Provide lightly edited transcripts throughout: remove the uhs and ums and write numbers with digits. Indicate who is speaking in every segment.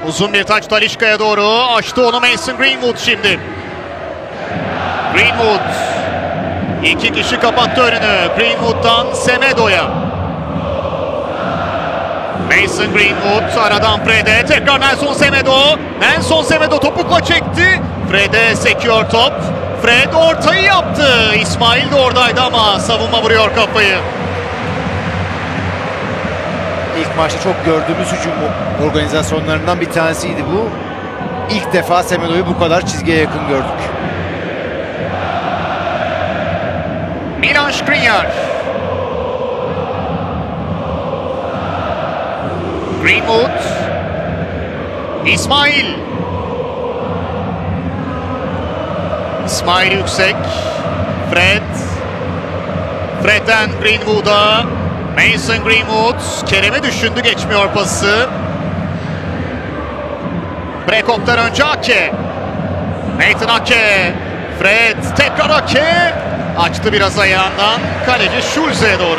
Speaker 1: Uzun bir taç Talisca'ya doğru. Açtı onu Mason Greenwood şimdi. Greenwood. 2 kişi kapattı önünü. Greenwood'dan Semedo'ya. Mason Greenwood aradan Fred'e. Tekrar Nelson Semedo. Nelson Semedo topukla çekti. Fred'e sekiyor top. Fred ortayı yaptı. İsmail de oradaydı ama savunma vuruyor kafayı.
Speaker 2: İlk maçta çok gördüğümüz hücum organizasyonlarından bir tanesiydi bu. İlk defa Semedo'yu bu kadar çizgiye yakın gördük.
Speaker 1: Milan Skriniar. Greenwood. İsmail. İsmail yüksek. Fred. Fred'den Greenwood'a. Mason Greenwood. Kerem'i düşündü, geçmiyor pası. Brekop'tan önce Ake. Nathan Ake. Fred. Tekrar Ake. Açtı biraz ayağından. Kaleci Schulze'ye doğru.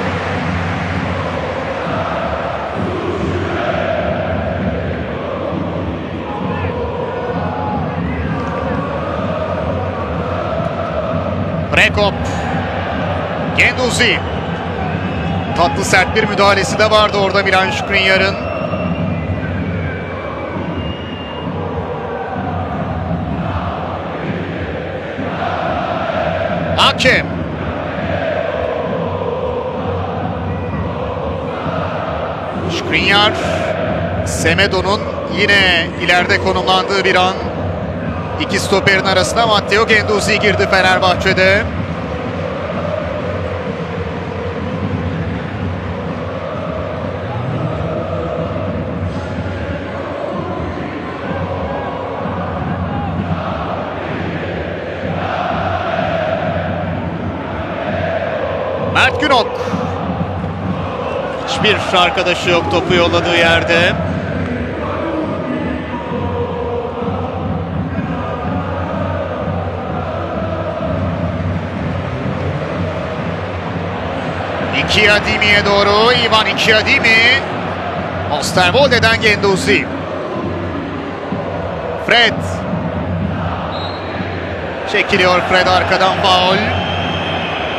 Speaker 1: Brekop. Guendouzi. Tatlı sert bir müdahalesi de vardı orada Milan Skriniar'ın. Ake. Skriniar. Semedo'nun yine ileride konumlandığı bir an. İki stoperin arasına Matteo Guendouzi girdi Fenerbahçe'de. Mert Günok. Hiçbir arkadaşı yok topu yolladığı yerde. Icardi'ye doğru. Ivan Icardi. Osterwolde'den Guendouzi. Fred. Çekiliyor Fred, arkadan faul.